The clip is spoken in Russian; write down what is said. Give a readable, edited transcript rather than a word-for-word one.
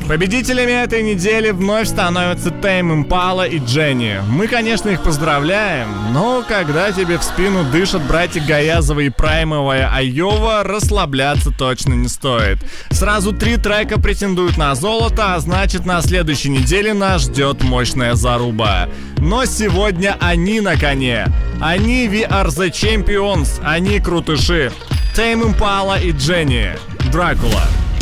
Победителями этой недели вновь становятся Tame Impala и Jenny. Мы, конечно, их поздравляем, но когда тебе в спину дышат братья Гаязова и Праймовая Айова, расслабляться точно не стоит. Сразу 3 трека претендуют на золото, а значит, на следующей неделе нас ждет мощная заруба. Но сегодня они на коне. Они We Are The Champions, они крутыши. Tame Impala и Jenny. Дракула.